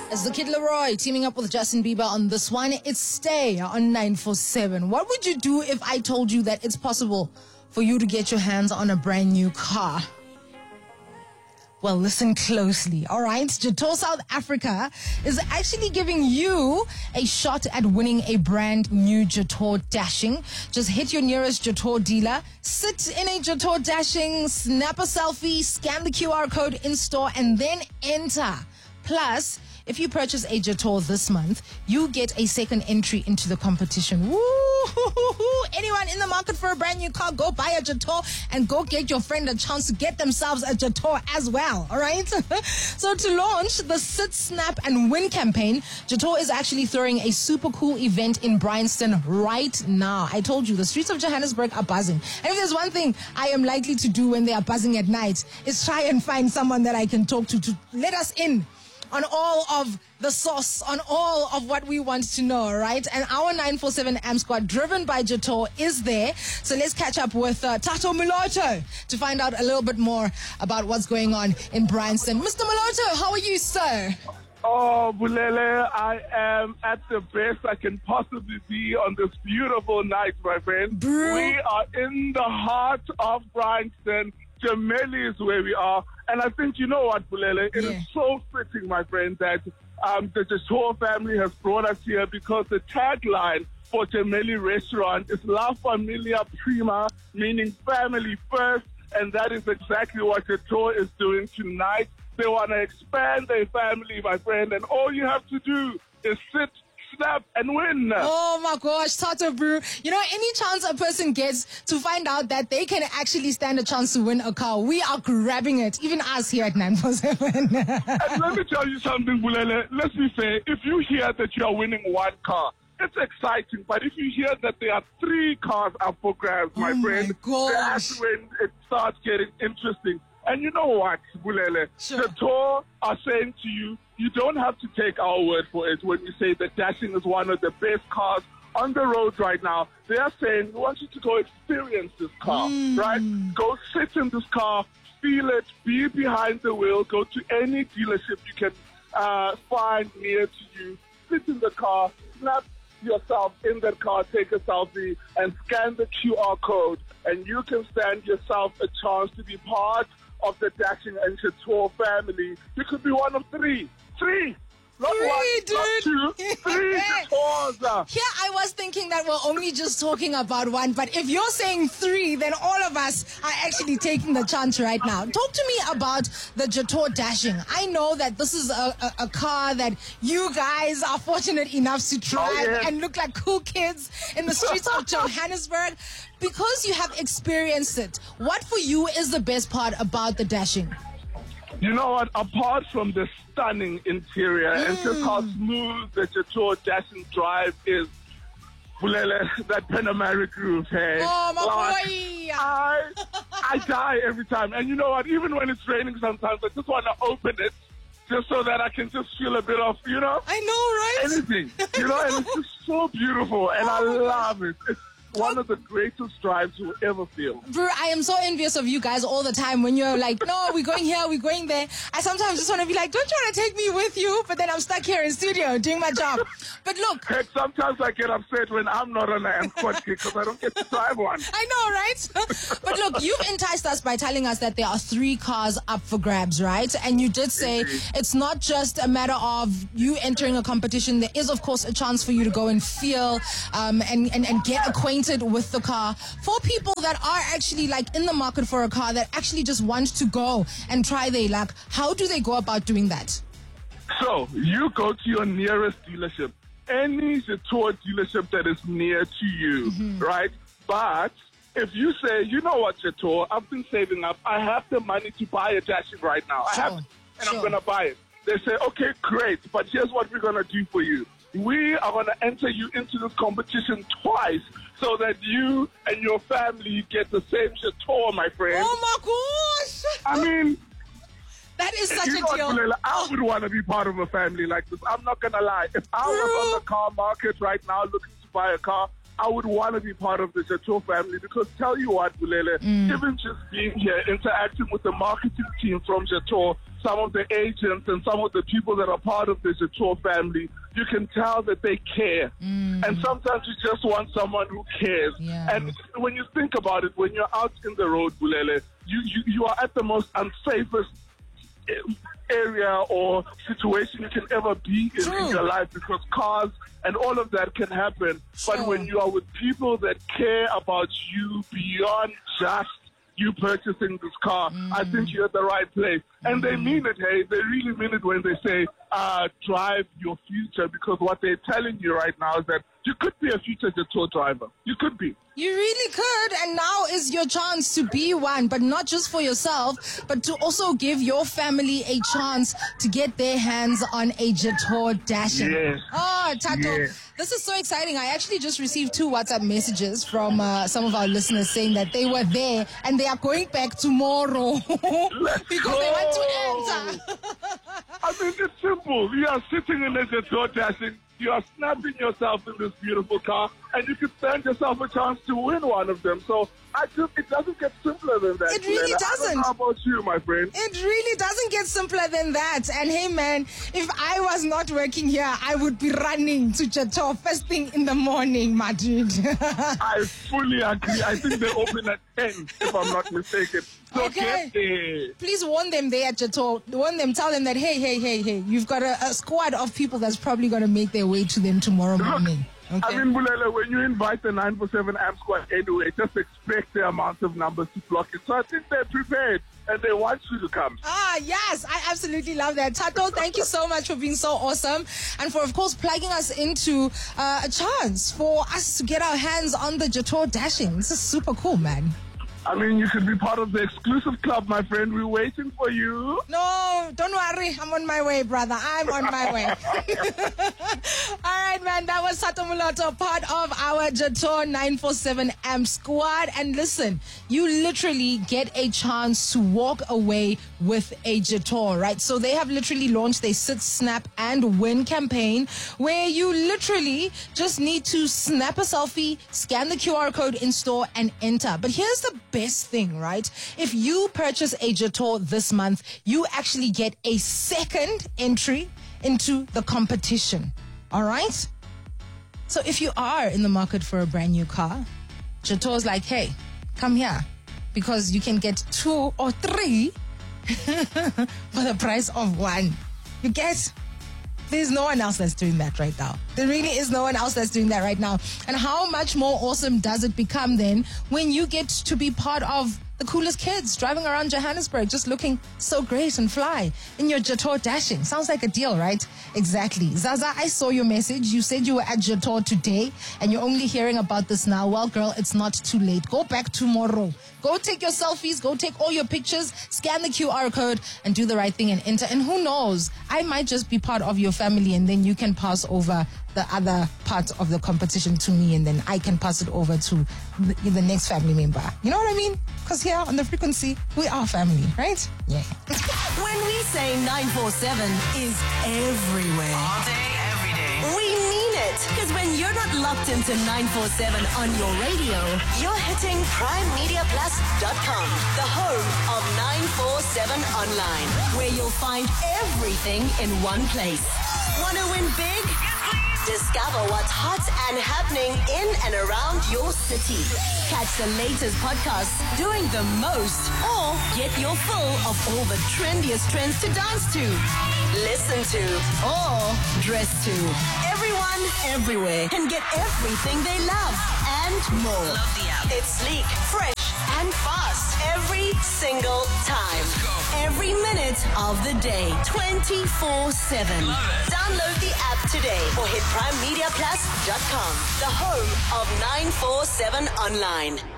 As the Kid Leroy teaming up with Justin Bieber on this one, it's Stay on 947. What would you do if I told you that it's possible for you to get your hands on a brand new car? Well, listen closely, all right? Jator South Africa is actually giving you a shot at winning a brand new Jator Dashing. Just hit your nearest Jator dealer, sit in a Jator Dashing, snap a selfie, scan the QR code in store, and then enter. Plus, if you purchase a Jator this month, you get a second entry into the competition. Woo! Anyone in the market for a brand new car, go buy a Jator and go get your friend a chance to get themselves a Jator as well, all right? So to launch the Sit, Snap and Win campaign, Jator is actually throwing a super cool event in Bryanston right now. I told you, the streets of Johannesburg are buzzing. And if there's one thing I am likely to do when they are buzzing at night, is try and find someone that I can talk to let us in on all of the sauce, on all of what we want to know, right? And our 947 AM squad, driven by Jator, is there. So let's catch up with Tato Moloto to find out a little bit more about what's going on in Bryanston. Mr. Moloto, how are you, sir? Oh, Bulele, I am at the best I can possibly be on this beautiful night, my friend. Bro. We are in the heart of Bryanston. Jameli is where we are. And I think, you know what, Bulele, it is so fitting, my friend, that the Jator family has brought us here because the tagline for Jameli Restaurant is La Familia Prima, meaning family first. And that is exactly what Jator is doing tonight. They want to expand their family, my friend, and all you have to do is sit, snap, and win. Oh my gosh, Tato, bro. You know, any chance a person gets to find out that they can actually stand a chance to win a car, we are grabbing it, even us here at 947. And let me tell you something, Bulele. Let's be fair. If you hear that you are winning one car, it's exciting. But if you hear that there are 3 cars up for grabs, my friend, that's when it starts getting interesting. And you know what, Bulele? Sure. Jator are saying to you, you don't have to take our word for it when we say that Dashing is one of the best cars on the road right now. They are saying, we want you to go experience this car, right? Go sit in this car, feel it, be behind the wheel, go to any dealership you can find near to you, sit in the car, snap yourself in that car, take a selfie, and scan the QR code, and you can stand yourself a chance to be part of the Dashing and Jator family. You could be one of 3. 3! Not 1, dude. not 2, 3 Jators. Here I was thinking that we're only just talking about 1, but if you're saying 3, then all of us are actually taking the chance right now. Talk to me about the Jator Dashing. I know that this is a car that you guys are fortunate enough to drive and look like cool kids in the streets of Johannesburg. Because you have experienced it, what for you is the best part about the Dashing? You know what? Apart from the stunning interior and just how smooth the Jator Dashing drive is, Bulele, that Panamera groove, hey. Oh, my boy! I die every time. And you know what? Even when it's raining sometimes, I just want to open it just so that I can just feel a bit of, you know? I know, right? Anything. You know, and it's just so beautiful, and I love it. It's one of the greatest drives you'll ever feel. Bro, I am so envious of you guys all the time when you're like, no, we're going here, we're going there. I sometimes just want to be like, don't you want to take me with you? But then I'm stuck here in studio doing my job. But look. Heck, sometimes I get upset when I'm not on an M-Squad because I don't get to drive one. I know, right? But look, you've enticed us by telling us that there are 3 cars up for grabs, right? And you did say it's not just a matter of you entering a competition. There is, of course, a chance for you to go and feel and get acquainted with the car. For people that are actually like in the market for a car that actually just want to go and try their luck, how do they go about doing that? So you go to your nearest dealership, any Jator dealership that is near to you, right? But if you say, you know what, Jator, I've been saving up, I have the money to buy a Dashing right now, I'm going to buy it. They say, okay, great, but here's what we're going to do for you. We are going to enter you into this competition twice so that you and your family get the same Jator, my friend. Oh, my gosh! I mean, that is such a deal. Bulele, I would want to be part of a family like this. I'm not going to lie. If I was on the car market right now looking to buy a car, I would want to be part of the Jator family because tell you what, Bulele, even just being here, interacting with the marketing team from Jator, some of the agents and some of the people that are part of the Jatour family, you can tell that they care. And sometimes you just want someone who cares. Yeah. And when you think about it, when you're out in the road, Bulele, you are at the most unsafest area or situation you can ever be in your life, because cars and all of that can happen. Sure. But when you are with people that care about you beyond just you purchasing this car, I think you're at the right place. And they mean it, hey. They really mean it when they say, drive your future, because what they're telling you right now is that you could be a future Jatour driver. You could be. You really could, and now is your chance to be one, but not just for yourself, but to also give your family a chance to get their hands on a Jatour Dashing. Yes. Oh, Tato, Yes. This is so exciting. I actually just received 2 WhatsApp messages from some of our listeners saying that they were there and they are going back tomorrow because they want to enter. I mean, it's simple. You are sitting in a Jatour Dashing. You are snapping yourself in this beautiful car, and you can stand yourself a chance to win one of them. So it doesn't get simpler than that. It really I doesn't. don't know how about you, my friend? It really doesn't get simpler than that. And hey, man, if I was not working here, I would be running to Jatour first thing in the morning, my dude. I fully agree. I think they open at 10, if I'm not mistaken. So Okay. get there. Please warn them there at Jatour. Warn them, tell them that, hey, you've got a squad of people that's probably going to make their way to them tomorrow morning. Okay? I mean, Bulele, when you invite the 947 Amp Squad anyway, just expect the amount of numbers to block it. So I think they're prepared and they want you to come. Yes, I absolutely love that. Tato, thank you so much for being so awesome and for, of course, plugging us into a chance for us to get our hands on the Jatour Dashing. This is super cool, man. I mean, you could be part of the exclusive club, my friend. We're waiting for you. No, don't worry. I'm on my way, brother. I'm on my way. All right, man. That was Tato Moloto, part of our Jatour 947 Amp Squad. And listen, you literally get a chance to walk away with a Jatour, right? So they have literally launched a Sit, Snap, and Win campaign where you literally just need to snap a selfie, scan the QR code in store, and enter. But here's the best thing, right? If you purchase a Jatour this month, you actually get a second entry into the competition. All right? So if you are in the market for a brand new car, Jatour's like, hey, come here, because you can get 2 or 3 for the price of 1. You get? There's no one else that's doing that right now. There really is no one else that's doing that right now. And how much more awesome does it become then when you get to be part of the coolest kids driving around Johannesburg, just looking so great and fly in your Jatour Dashing? Sounds like a deal, right? Exactly. Zaza, I saw your message. You said you were at Jatour today and you're only hearing about this now. Well, girl, it's not too late. Go back tomorrow. Go take your selfies. Go take all your pictures. Scan the QR code and do the right thing and enter. And who knows? I might just be part of your family and then you can pass over the other part of the competition to me and then I can pass it over to the next family member. You know what I mean? Because here on the frequency, we are family, right? Yeah. When we say 947 is everywhere. All day, every day. We mean it. Because when you're not locked into 947 on your radio, you're hitting PrimeMediaPlus.com, the home of 947 online, where you'll find everything in one place. Want to win big? Discover what's hot and happening in and around your city. Catch the latest podcasts doing the most, or get your fill of all the trendiest trends to dance to, listen to, or dress to. Everyone, everywhere can get everything they love and more. Love the app. It's sleek, fresh, and fast every single time. Every minute of the day, 24/7. Download the app today or hit PrimeMediaPlus.com, the home of 947 online.